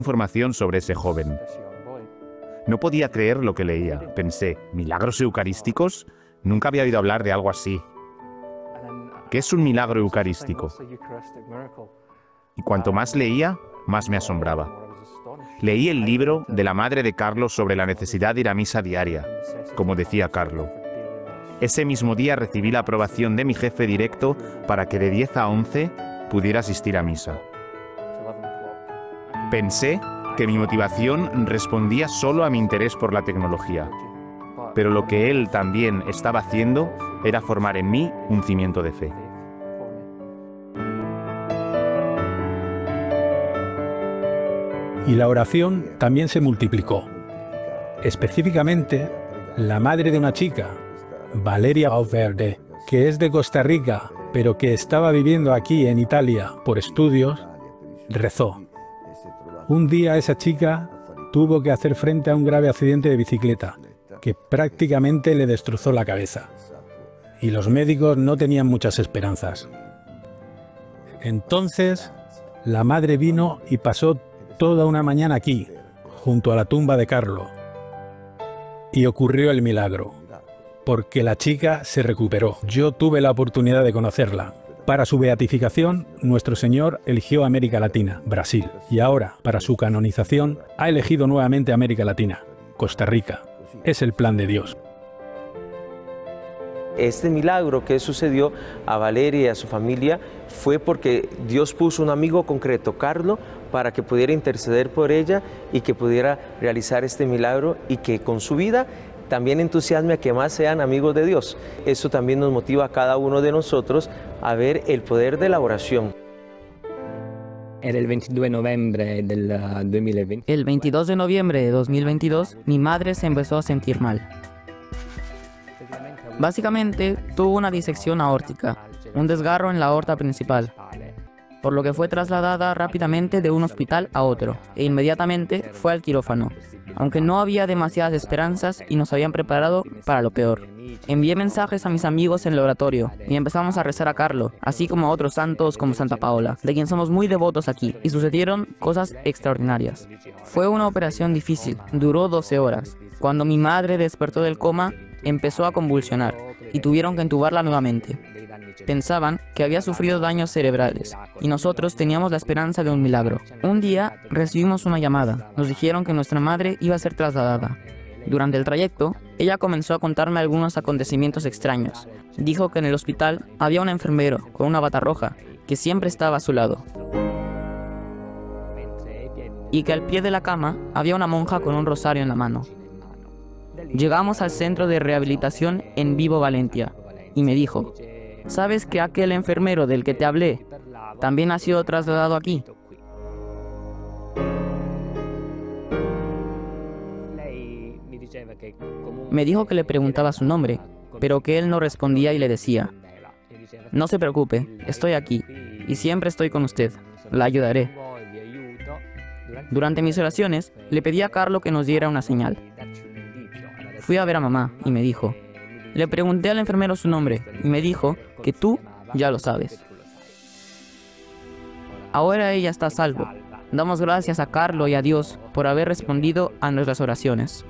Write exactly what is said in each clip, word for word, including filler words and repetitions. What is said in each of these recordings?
información sobre ese joven. No podía creer lo que leía. Pensé, ¿milagros eucarísticos? Nunca había oído hablar de algo así. ¿Qué es un milagro eucarístico? Y cuanto más leía, más me asombraba. Leí el libro de la madre de Carlo sobre la necesidad de ir a misa diaria, como decía Carlo. Ese mismo día recibí la aprobación de mi jefe directo para que de diez a once pudiera asistir a misa. Pensé que mi motivación respondía solo a mi interés por la tecnología, pero lo que él también estaba haciendo era formar en mí un cimiento de fe. Y la oración también se multiplicó. Específicamente, la madre de una chica, Valeria Valverde, que es de Costa Rica, pero que estaba viviendo aquí en Italia por estudios, rezó. Un día esa chica tuvo que hacer frente a un grave accidente de bicicleta, que prácticamente le destrozó la cabeza. Y los médicos no tenían muchas esperanzas. Entonces, la madre vino y pasó toda una mañana aquí, junto a la tumba de Carlo. Y ocurrió el milagro, porque la chica se recuperó. Yo tuve la oportunidad de conocerla. Para su beatificación, nuestro Señor eligió América Latina, Brasil, y ahora, para su canonización, ha elegido nuevamente América Latina, Costa Rica. Es el plan de Dios. Este milagro que sucedió a Valeria y a su familia fue porque Dios puso un amigo concreto, Carlo, para que pudiera interceder por ella y que pudiera realizar este milagro y que con su vida también entusiasme a que más sean amigos de Dios. Eso también nos motiva a cada uno de nosotros a ver el poder de la oración. Era el veintidós de noviembre del dos mil veinte. El veintidós de noviembre de dos mil veintidós, mi madre se empezó a sentir mal. Básicamente, tuvo una disección aórtica, un desgarro en la aorta principal, por lo que fue trasladada rápidamente de un hospital a otro, e inmediatamente fue al quirófano, aunque no había demasiadas esperanzas y nos habían preparado para lo peor. Envié mensajes a mis amigos en el oratorio y empezamos a rezar a Carlo, así como a otros santos como Santa Paola, de quien somos muy devotos aquí, y sucedieron cosas extraordinarias. Fue una operación difícil, duró doce horas. Cuando mi madre despertó del coma, empezó a convulsionar y tuvieron que entubarla nuevamente. Pensaban que había sufrido daños cerebrales y nosotros teníamos la esperanza de un milagro. Un día recibimos una llamada. Nos dijeron que nuestra madre iba a ser trasladada. Durante el trayecto, ella comenzó a contarme algunos acontecimientos extraños. Dijo que en el hospital había un enfermero con una bata roja que siempre estaba a su lado. Y que al pie de la cama había una monja con un rosario en la mano. Llegamos al centro de rehabilitación en Vibo Valentia y me dijo: ¿sabes que aquel enfermero del que te hablé también ha sido trasladado aquí? Me dijo que le preguntaba su nombre, pero que él no respondía y le decía: no se preocupe, estoy aquí y siempre estoy con usted, la ayudaré. Durante mis oraciones, le pedí a Carlo que nos diera una señal. Fui a ver a mamá y me dijo. Le pregunté al enfermero su nombre y me dijo que tú ya lo sabes. Ahora ella está a salvo. Damos gracias a Carlo y a Dios por haber respondido a nuestras oraciones.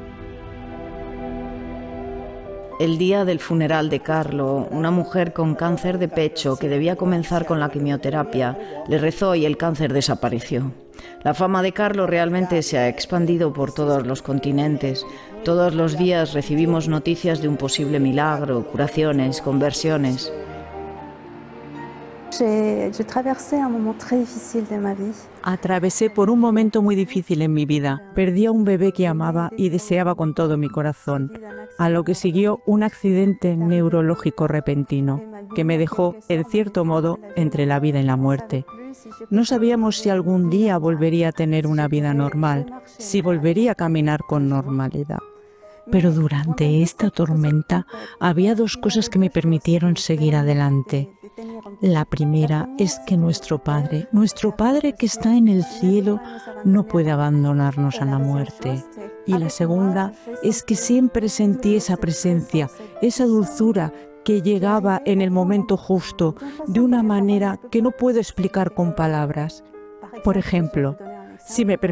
El día del funeral de Carlo, una mujer con cáncer de pecho que debía comenzar con la quimioterapia, le rezó y el cáncer desapareció. La fama de Carlo realmente se ha expandido por todos los continentes. Todos los días recibimos noticias de un posible milagro, curaciones, conversiones. Atravesé por un momento muy difícil en mi vida. Perdí a un bebé que amaba y deseaba con todo mi corazón, a lo que siguió un accidente neurológico repentino, que me dejó, en cierto modo, entre la vida y la muerte. No sabíamos si algún día volvería a tener una vida normal, si volvería a caminar con normalidad. Pero durante esta tormenta había dos cosas que me permitieron seguir adelante. La primera es que nuestro Padre, nuestro Padre que está en el cielo, no puede abandonarnos a la muerte. Y la segunda es que siempre sentí esa presencia, esa dulzura que llegaba en el momento justo, de una manera que no puedo explicar con palabras. Por ejemplo, si me